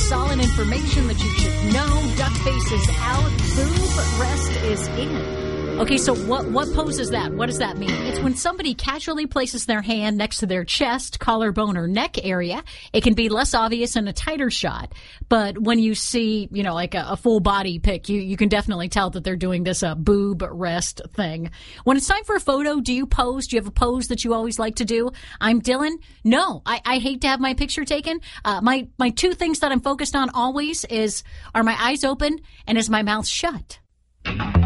solid information that you should know. Duck face is out. Boob rest is in. Okay, so what pose is that? What does that mean? It's when somebody casually places their hand next to their chest, collarbone, or neck area. It can be less obvious in a tighter shot. But when you see, like a full body pic, you can definitely tell that they're doing this boob rest thing. When it's time for a photo, do you pose? Do you have a pose that you always like to do? I'm Dylan. No, I hate to have my picture taken. My two things that I'm focused on always are my eyes open and is my mouth shut.